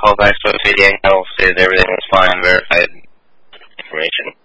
call back to the Hangout, said everything was fine, verified information.